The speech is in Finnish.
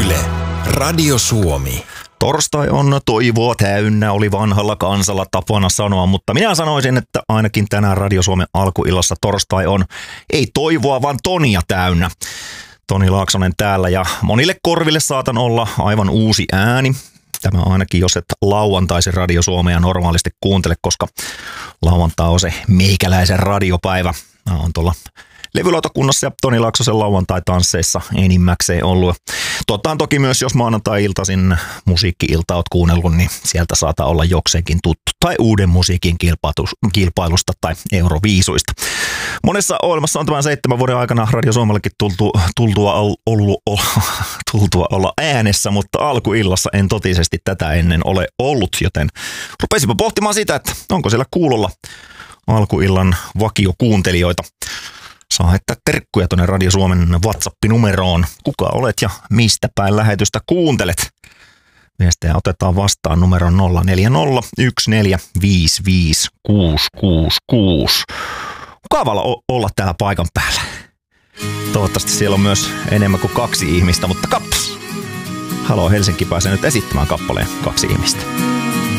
Yle, Radio Suomi. Torstai on toivoa täynnä, oli vanhalla kansalla tapana sanoa, mutta minä sanoisin, että ainakin tänään Radio Suomen alkuillassa torstai on ei toivoa, vaan Tonia täynnä. Toni Laaksonen täällä ja monille korville saatan olla aivan uusi ääni. Tämä ainakin, jos et lauantaisen Radio Suomea normaalisti kuuntele, koska lauantai on se meikäläisen radiopäivä. Mä oon tuolla levylautakunnassa ja Toni Laaksosen lauantai-tansseissa enimmäkseen ollut. Totta on toki myös, jos maanantai-iltaisin musiikki-ilta oot kuunnellut, niin sieltä saattaa olla jokseenkin tuttu. Tai uuden musiikin kilpailusta tai Euroviisuista. Monessa ohjelmassa on tämän 7 vuoden aikana Radio Suomellekin tultua olla äänessä, mutta alkuillassa en totisesti tätä ennen ole ollut, joten rupesinpa pohtimaan sitä, että onko siellä kuulolla alkuillan vakiokuuntelijoita. Saa heittää terkkuja tuonne Radio Suomen WhatsApp-numeroon. Kuka olet ja mistä päin lähetystä kuuntelet? Viestejä otetaan vastaan numeron 0401455666. Mukavalla olla täällä paikan päällä. Toivottavasti siellä on myös enemmän kuin 2 ihmistä, mutta kaps! Halo Helsinki pääsee nyt esittämään kappaleen 2 ihmistä.